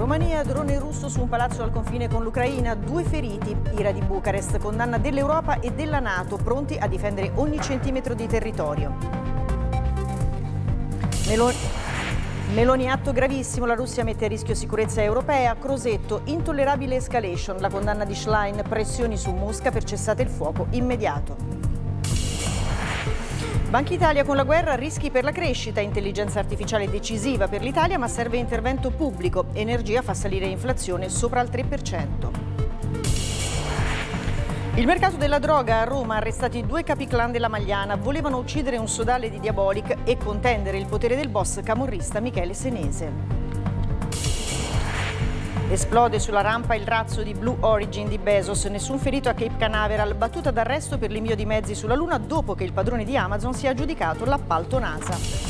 Romania, drone russo su un palazzo al confine con l'Ucraina, 2 feriti. Ira di Bucarest, condanna dell'Europa e della NATO, pronti a difendere ogni centimetro di territorio. Meloni, atto gravissimo, la Russia mette a rischio sicurezza europea. Crosetto, intollerabile escalation, la condanna di Schlein, pressioni su Mosca per cessate il fuoco immediato. Banca Italia con la guerra, rischi per la crescita, intelligenza artificiale decisiva per l'Italia ma serve intervento pubblico, energia fa salire inflazione sopra il 3%. Il mercato della droga a Roma, arrestati 2 capiclan della Magliana, volevano uccidere un sodale di Diabolic e contendere il potere del boss camorrista Michele Senese. Esplode sulla rampa il razzo di Blue Origin di Bezos, nessun ferito a Cape Canaveral, battuta d'arresto per l'invio di mezzi sulla Luna dopo che il padrone di Amazon si è aggiudicato l'appalto NASA.